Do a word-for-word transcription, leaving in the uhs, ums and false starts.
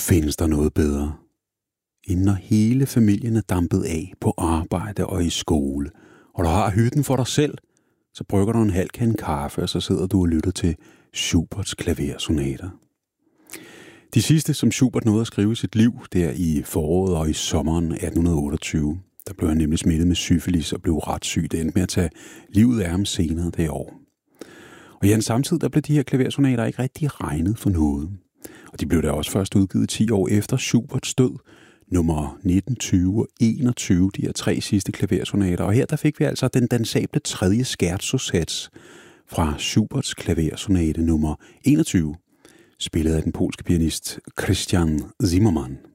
Findes der noget bedre, end når hele familien er dampet af på arbejde og i skole, og du har hytten for dig selv, så brygger du en halv kande kaffe, og så sidder du og lytter til Schuberts klaversonater. De sidste, som Schubert nåede at skrive i sit liv, der i foråret og i sommeren atten otteogtyve, der blev han nemlig smittet med syfilis og blev ret syg. Det endte med at tage livet af ham senere det år. Og i hans samtid, der blev de her klaversonater ikke rigtig regnet for noget. Og de blev da også først udgivet ti år efter Schuberts død, nummer nitten, tyve og enogtyve, de her tre sidste klaversonater. Og her der fik vi altså den dansable tredje scherzo-sats fra Schuberts klaversonate nummer enogtyve, spillet af den polske pianist Christian Zimmermann.